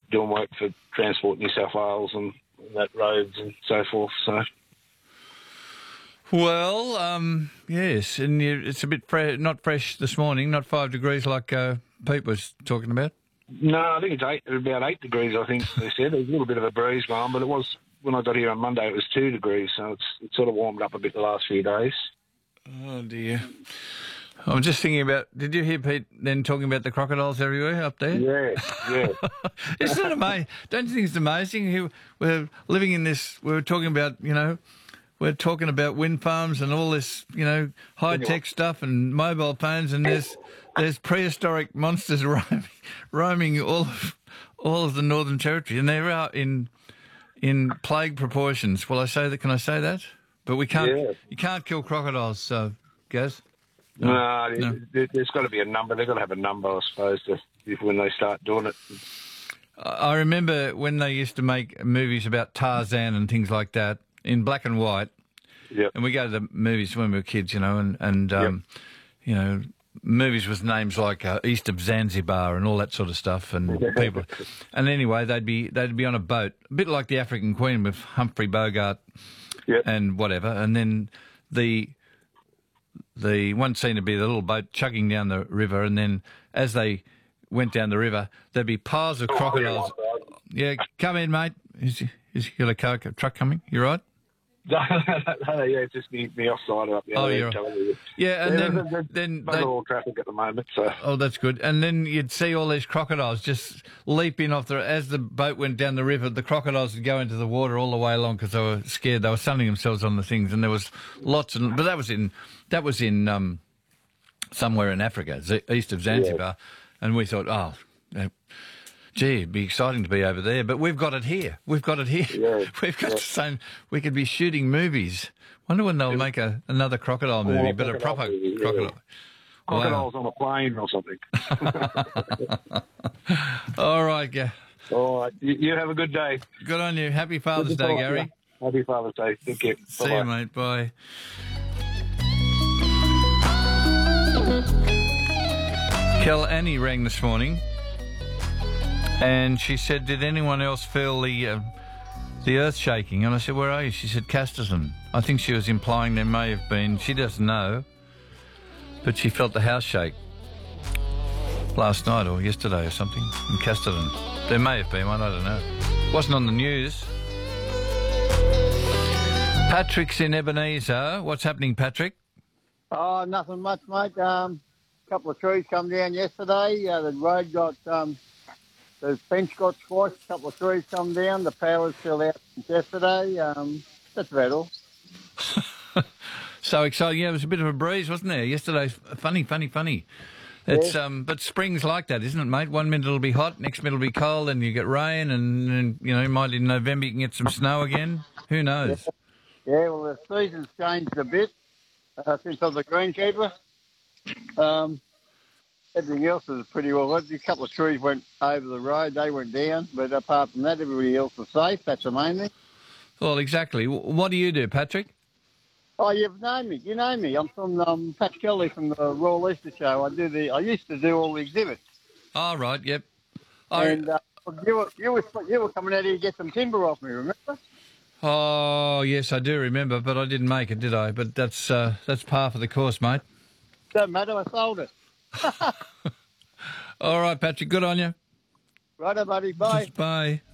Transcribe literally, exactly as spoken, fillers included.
doing work for Transport New South Wales and that roads and so forth. So. Well, um, yes, and you, it's a bit fre- not fresh this morning, not five degrees like uh, Pete was talking about. No, I think it's eight, about eight degrees, I think they said. There's a little bit of a breeze going, but it was, when I got here on Monday, it was two degrees, so it's, it's sort of warmed up a bit the last few days. Oh, dear. I'm just thinking about, did you hear Pete then talking about the crocodiles everywhere up there? Yeah, yeah. Isn't it amazing? Don't you think it's amazing? He, we're living in this, we were talking about, you know, we're talking about wind farms and all this, you know, high-tech stuff and mobile phones, and there's there's prehistoric monsters roaming, roaming all of, all of the Northern Territory, and they're out in in plague proportions. Will I say that? Can I say that? But we can't. Yeah. You can't kill crocodiles, so Gaz. No, No, no. There, there's got to be a number. They've got to have a number, I suppose, to, if, when they start doing it. I remember when they used to make movies about Tarzan and things like that in black and white. Yep. And we go to the movies when we were kids, you know, and, and um, yep. you know, movies with names like uh, East of Zanzibar and all that sort of stuff. And people, and anyway, they'd be they'd be on a boat, a bit like the African Queen with Humphrey Bogart yep. and whatever. And then the the one scene would be the little boat chugging down the river, and then as they went down the river, there'd be piles of crocodiles. Yeah, come in, mate. Is, is you got a car, a truck coming? You right? No, no, yeah, it's just me, me offside up there. Oh, you're right. Yeah, and yeah, then... There's, then there's all traffic at the moment, so... Oh, that's good. And then you'd see all these crocodiles just leap in off the... As the boat went down the river, the crocodiles would go into the water all the way along because they were scared. They were sunning themselves on the things, and there was lots of... But that was in... That was in... Um, somewhere in Africa, east of Zanzibar, yeah. And we thought, oh... Uh, Gee, it'd be exciting to be over there, but we've got it here. We've got it here. Yeah, we've got yeah. the same. We could be shooting movies. Wonder when they'll make a, another crocodile movie, yeah, but a proper movie, crocodile. Yeah. Crocodiles wow. on a plane or something. All right, yeah. All right. You, you have a good day. Good on you. Happy Father's Day, Gary. You. Happy Father's Day. Thank you. See Bye-bye. you, mate. Bye. Kel Annie rang this morning. And she said, did anyone else feel the uh, the earth shaking? And I said, where are you? She said, Casterton. I think she was implying there may have been, she doesn't know, but she felt the house shake last night or yesterday or something in Casterton. There may have been one, I don't know. Wasn't on the news. Patrick's in Ebenezer. What's happening, Patrick? Oh, nothing much, mate. Um, a couple of trees come down yesterday. Uh, the road got... Um, The fence got squashed, a couple of trees come down, the power's still out since yesterday. Um, that's about all. So exciting. Yeah, it was a bit of a breeze, wasn't there? Yesterday, funny, funny, funny. It's yeah. um, But spring's like that, isn't it, mate? One minute it'll be hot, next minute it'll be cold, and you get rain, and, and you know, might in November you can get some snow again. Who knows? Yeah, yeah well, the season's changed a bit uh, since I was a greenkeeper. Um... Everything else is pretty well. A couple of trees went over the road, they went down, but apart from that, everybody else was safe. That's the main thing. Well, exactly. What do you do, Patrick? Oh, you've known me. You know me. I'm from um, Pat Kelly from the Royal Easter Show. I do the. I used to do all the exhibits. Oh, right. Yep. Oh, and uh, you were you were you were coming out here to get some timber off me. Remember? Oh, yes, I do remember, but I didn't make it, did I? But that's uh, that's par for the course, mate. Don't matter. I sold it. All right, Patrick, good on you. Righto, buddy. Bye. Just bye.